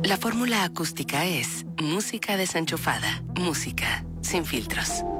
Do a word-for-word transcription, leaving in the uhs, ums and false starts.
La fórmula acústica es música desenchufada, música sin filtros.